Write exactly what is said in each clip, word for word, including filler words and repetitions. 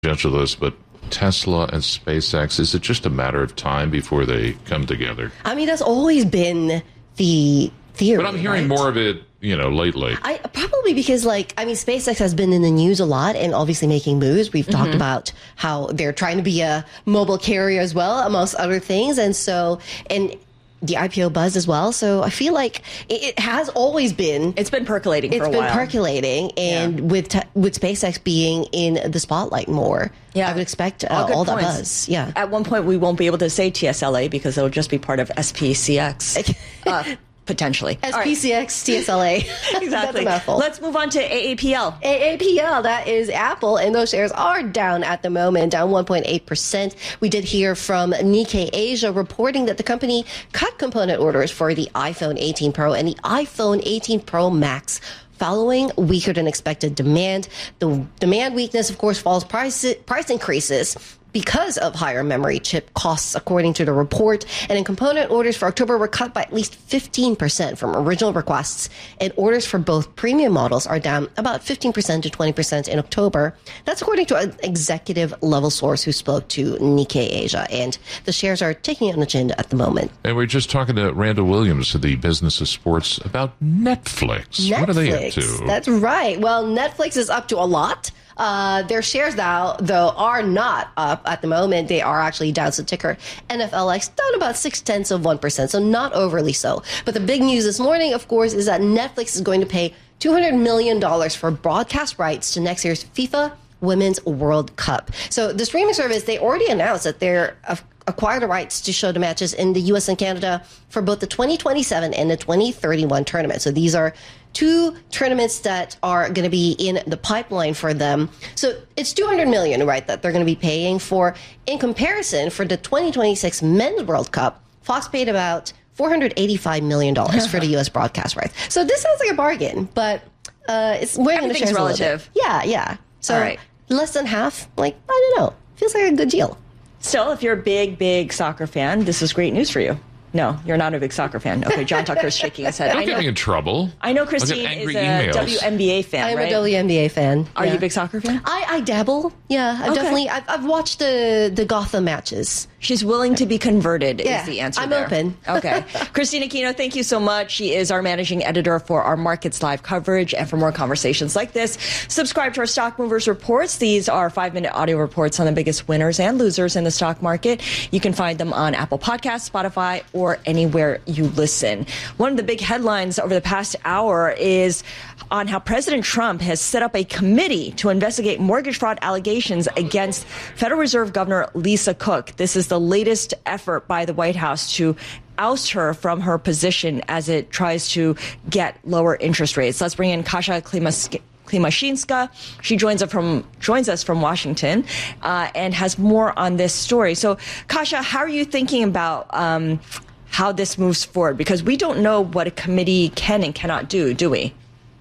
of this, but Tesla and SpaceX, is it just a matter of time before they come together? I mean, that's always been the theory. But I'm hearing right? more of it, you know, lately. I probably because, like, I mean, SpaceX has been in the news a lot and obviously making moves. We've mm-hmm. talked about how they're trying to be a mobile carrier as well, amongst other things. And so, and the I P O buzz as well. So I feel like it, it has always been. It's been percolating for a while. It's been percolating. And yeah. with te- with SpaceX being in the spotlight more, yeah. I would expect uh, all, all that buzz. Yeah. At one point, we won't be able to say T S L A because it'll just be part of S P C X. uh, Potentially. S P C X, right. T S L A. Exactly. That's a mouthful. Let's move on to A A P L. A A P L, that is Apple, and those shares are down at the moment, down one point eight percent. We did hear from Nikkei Asia reporting that the company cut component orders for the iPhone eighteen Pro and the iPhone eighteen Pro Max following weaker than expected demand. The demand weakness, of course, follows price, price increases because of higher memory chip costs, according to the report. And in component orders for October were cut by at least fifteen percent from original requests. And orders for both premium models are down about fifteen percent to twenty percent in October. That's according to an executive level source who spoke to Nikkei Asia. And the shares are taking it on the chin at the moment. And we're just talking to Randall Williams of the Business of Sports about Netflix. Netflix. What are they up to? That's right. Well, Netflix is up to a lot. Uh, their shares now, though, are not up at the moment. They are actually down. So ticker N F L X down about six tenths of one percent. So not overly so. But the big news this morning, of course, is that Netflix is going to pay two hundred million dollars for broadcast rights to next year's FIFA Women's World Cup. So the streaming service, they already announced that they're uh, acquired the rights to show the matches in the U S and Canada for both the twenty twenty-seven and the twenty thirty-one tournament. So these are two tournaments that are going to be in the pipeline for them. So it's two hundred million dollars, right, that they're going to be paying for. In comparison, for the twenty twenty-six Men's World Cup, Fox paid about four hundred eighty-five million dollars for the U S broadcast rights. So this sounds like a bargain, but uh, it's weighing the shares relative. A little bit. Yeah, yeah. So all right. Less than half, like, I don't know. Feels like a good deal. Still, if you're a big, big soccer fan, this is great news for you. No, you're not a big soccer fan. Okay, John Tucker's shaking his head. Don't I know, get me in trouble. I know Christine is a emails. W N B A fan, I'm right? a W N B A fan. Are yeah. you a big soccer fan? I, I dabble. Yeah, I've okay. definitely. I've, I've watched the the Gotham matches. She's willing to be converted yeah, is the answer I'm there. open. Okay. Christina Aquino, thank you so much. She is our managing editor for our Markets Live coverage. And for more conversations like this, subscribe to our Stock Movers Reports. These are five-minute audio reports on the biggest winners and losers in the stock market. You can find them on Apple Podcasts, Spotify, or anywhere you listen. One of the big headlines over the past hour is on how President Trump has set up a committee to investigate mortgage fraud allegations against Federal Reserve Governor Lisa Cook. This is the latest effort by the White House to oust her from her position as it tries to get lower interest rates. Let's bring in Kasia Klimashinska. She joins us from joins us from Washington uh, and has more on this story. So, Kasia, how are you thinking about um, how this moves forward? Because we don't know what a committee can and cannot do, do we?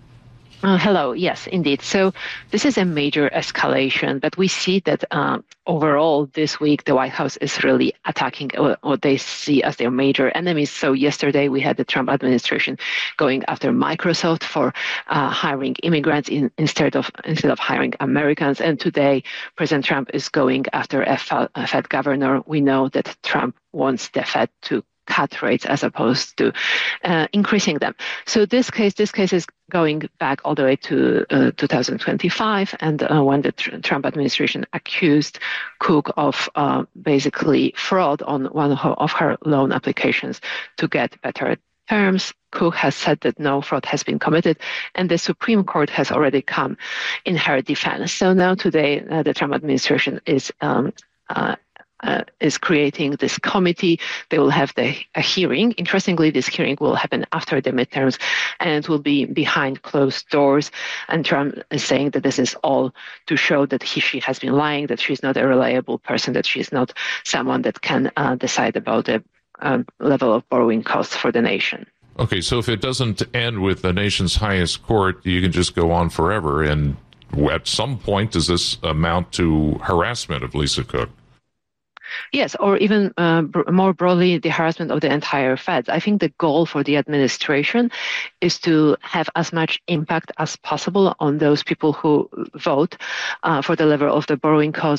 Uh, hello. Yes, indeed. So this is a major escalation, but we see that um, overall this week, the White House is really attacking what they see as their major enemies. So yesterday we had the Trump administration going after Microsoft for uh, hiring immigrants in, instead of instead of hiring Americans. And today, President Trump is going after a Fed governor. We know that Trump wants the Fed to cut rates as opposed to uh, increasing them. So this case, this case is going back all the way to uh, two thousand twenty-five, and uh, when the tr- Trump administration accused Cook of uh, basically fraud on one of her, of her loan applications to get better terms. Cook has said that no fraud has been committed, and the Supreme Court has already come in her defense. So now today, uh, the Trump administration is um, uh, Uh, is creating this committee. They will have the, a hearing. Interestingly, this hearing will happen after the midterms, and it will be behind closed doors. And Trump is saying that this is all to show that he, she has been lying, that she's not a reliable person, that she's not someone that can uh, decide about the uh, level of borrowing costs for the nation. Okay, so if it doesn't end with the nation's highest court, you can just go on forever. And at some point, does this amount to harassment of Lisa Cook? Yes, or even uh, br- more broadly, the harassment of the entire Fed. I think the goal for the administration is to have as much impact as possible on those people who vote uh, for the level of the borrowing cost